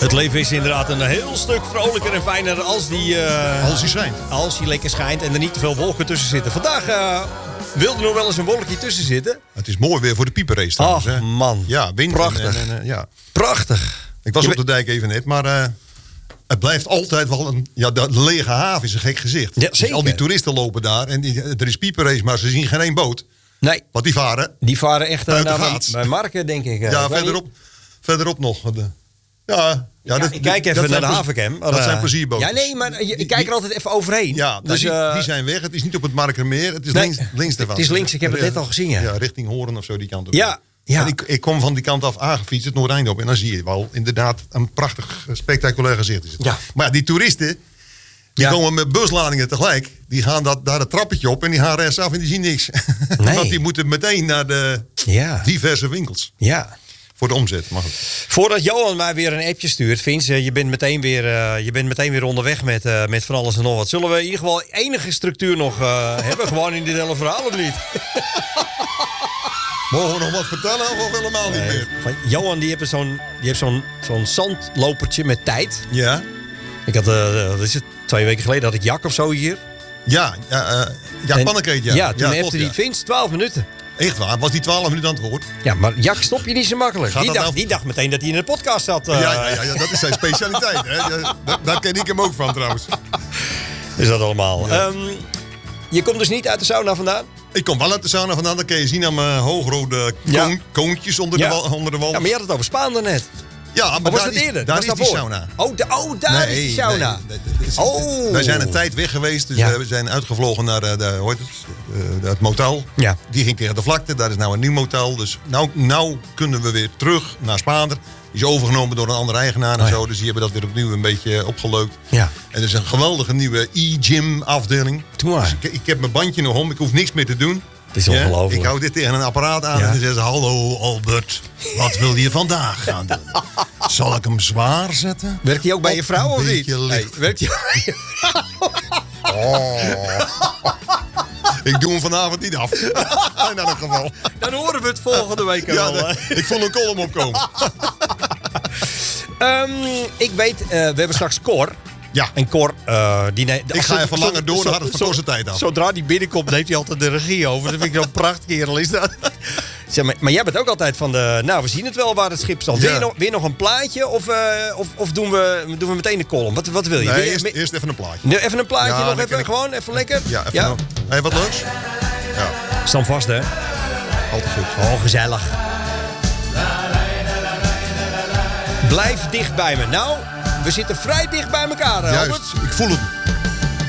Het leven is inderdaad een heel stuk vrolijker en fijner als die... Als hij schijnt. Als hij lekker schijnt en er niet te veel wolken tussen zitten. Vandaag wilde er nog wel eens een wolkje tussen zitten. Het is mooi weer voor de pieperrace trouwens. Ach man, ja, wind. prachtig. Ja. Prachtig. Ik was op de dijk even net, maar het blijft altijd wel een... Ja, de lege haven is een gek gezicht. Ja, dus zeker. al die toeristen lopen daar en er is pieperrace, maar ze zien geen één boot. Nee. Want die varen... Die varen echt Buitengaats. bij Marken, denk ik. Ja, verderop nog. Ik kijk even naar de havencam. Dat zijn plezierboten. Ja, nee, maar ik kijk er altijd even overheen. Ja, dus, die zijn weg. Het is niet op het Markermeer. Het is links daarvan. Het is links, ik heb het net al gezien. Ja, richting Hoorn of zo, die kant op. Ja. En ik kom van die kant af aangefietst, het Noordeinde op. En dan zie je wel inderdaad een prachtig, spectaculair gezicht. Is het. Ja. Maar die toeristen, die komen met busladingen tegelijk. Die gaan daar het trappetje op en die gaan rechtsaf en die zien niks. Nee. Want die moeten meteen naar de diverse winkels. Ja. Voor de omzet, mag het. Voordat Johan mij weer een appje stuurt, Vince, je bent meteen weer onderweg met van alles en nog wat. Zullen we in ieder geval enige structuur nog hebben? Gewoon in dit hele verhaal of niet? Mogen we nog wat vertellen of helemaal niet meer? Johan die heeft zo'n zandlopertje met tijd. Ja. Ik had, wat is het, 2 weken geleden had ik Jak of zo hier. Ja, Pannekeet, ja. Ja, toen klopt, appte die Vince 12 minuten. Echt waar? Was die 12 minuten aan het woord? Ja, maar Jak stop je niet zo makkelijk. Gaat Die dacht meteen dat hij in een podcast zat. Ja, dat is zijn specialiteit. Hè? Daar ken ik hem ook van trouwens. Is dat allemaal. Ja. Je komt dus niet uit de sauna vandaan? Ik kom wel uit de sauna vandaan. Dat kun je zien aan mijn hoogrode koontjes onder de wal. Ja, maar je had het over Spaan daarnet. Ja, maar was het eerder? Daar was is die sauna. Daar is die sauna. Wij zijn een tijd weg geweest. Dus we zijn uitgevlogen naar het motel. Ja. Die ging tegen de vlakte. Daar is nou een nieuw motel. Dus nou kunnen we weer terug naar Spaanderen. Die is overgenomen door een andere eigenaar en zo. Dus die hebben dat weer opnieuw een beetje opgeleukt. Ja. En er is een geweldige nieuwe e-gym afdeling. Dus ik heb mijn bandje nog om. Ik hoef niks meer te doen. Het is ongelooflijk. Ik hou dit tegen een apparaat aan en dan zeggen ze... Hallo Albert, wat wil je vandaag gaan doen? Zal ik hem zwaar zetten? Werkt hij ook bij je vrouw of niet? Werkt hij ook bij je vrouw? Ik doe hem vanavond niet af. In elk geval. Dan horen we het volgende week wel. Ik voel een column opkomen. Ik weet, we hebben straks Cor. Ja. En Cor, ik ga even langer door, dan gaat het van tijd af. Zodra die binnenkomt, heeft hij altijd de regie over. Dat vind ik zo'n prachtkerel is dat. Zeg maar jij bent ook altijd van de... Nou, we zien het wel waar het schip staat. Ja. Wil je nog een plaatje of doen we meteen de column? Wat wil je? Nee, eerst even een plaatje. Nee, even een plaatje, nog even, gewoon even lekker? Ja, even Hey, wat leuks? Ja. Stand vast, hè? Altijd goed. Oh, gezellig. Blijf dicht bij me. Nou, we zitten vrij dicht bij elkaar, Albert. Juist, ik voel het.